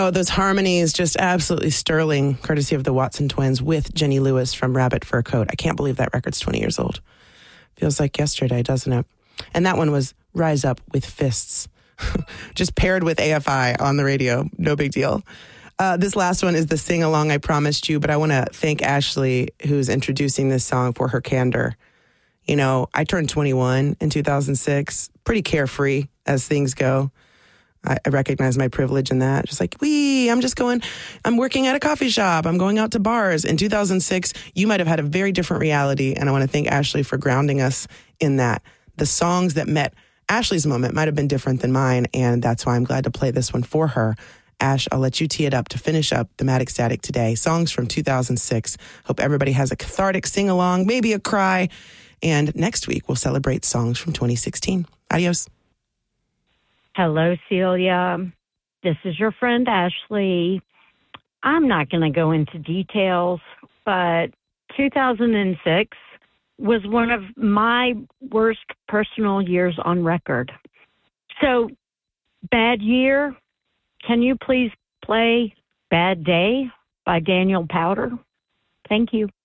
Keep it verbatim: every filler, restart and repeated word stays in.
Oh, those harmonies, just absolutely sterling, courtesy of the Watson twins with Jenny Lewis from Rabbit Fur Coat. I can't believe that record's twenty years old. Feels like yesterday, doesn't it? And that one was Rise Up with Fists, just paired with A F I on the radio. No big deal. Uh, this last one is the sing-along I promised you, but I want to thank Ashley, who's introducing this song, for her candor. You know, I turned twenty-one in two thousand six, pretty carefree as things go. I, I recognize my privilege in that. Just like, wee, I'm just going, I'm working at a coffee shop. I'm going out to bars. In two thousand six, you might have had a very different reality, and I want to thank Ashley for grounding us in that. The songs that met Ashley's moment might have been different than mine, and that's why I'm glad to play this one for her. Ash, I'll let you tee it up to finish up Thematic Static today. Songs from two thousand six. Hope everybody has a cathartic sing-along, maybe a cry. And next week, we'll celebrate songs from twenty sixteen. Adios. Hello, Celia. This is your friend, Ashley. I'm not going to go into details, but two thousand six was one of my worst personal years on record. So, bad year. Can you please play Bad Day by Daniel Powter? Thank you.